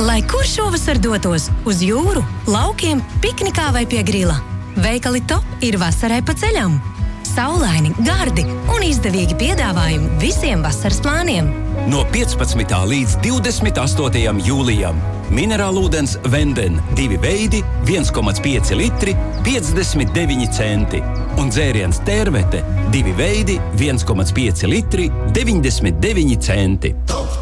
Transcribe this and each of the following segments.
Lai kur šovasar dotos uz jūru, laukiem, piknikā vai pie grila. Veikali Top ir vasarai pa ceļam. Saulaini, gardi un izdevīgi piedāvājumi visiem vasaras plāniem. No 15. līdz 28. jūlijam. Minerālūdens Venden 2 veidi, 1,5 litri, 59 centi. Un dzēriens Tērvete 2 veidi, 1,5 litri, 99 centi.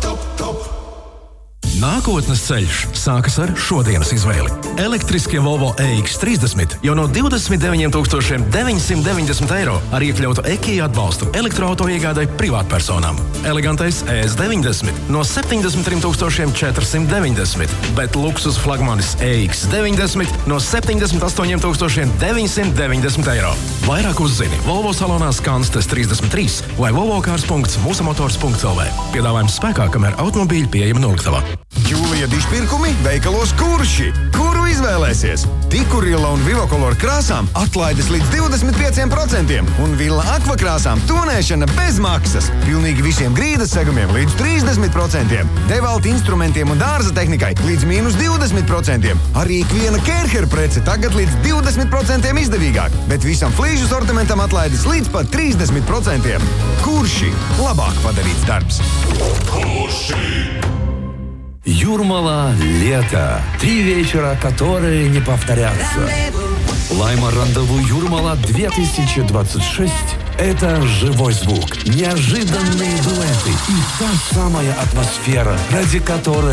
Nākotnes ceļš sākas ar šodienas izvēli. Elektriskie Volvo EX30 jau no 29 990 eiro ar iekļautu EKI atbalstu elektroauto iegādai privātpersonām. Elegantais ES90 no 73 490, bet luksus flagmanis EX90 no 78 990 eiro. Vairāk uzzini Volvo salonā Skanstes 33 vai volvocars.musamotors.lv. Piedāvājums spēkā, kamēr automobīļi pieejami noliktavā. Jūlija dišpirkumi veikalos Kurši. Kuru izvēlēsies? Tikurila un Vivokolor krāsām atlaides līdz 25% un Villa Aqua krāsām tonēšana bez maksas. Pilnīgi visiem grīdas segumiem līdz 30%. Devalta instrumentiem un dārza tehnikai līdz -20%. Arī ikviena Kerher prece tagad līdz 20% izdevīgāk, bet visam flīžu sortimentam atlaides līdz pat 30%. Kurši? Labāk padarīts darbs. Kurši? Юрмала лето. 3 вечера, которые не повторятся. Лайма Рандеву Юрмала 2026 – это живой звук, неожиданные дуэты и та самая атмосфера, ради которой